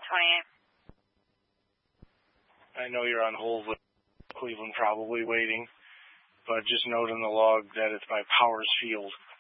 28. I know you're on hold with Cleveland, probably waiting, but just note in the log that it's by Powers Field.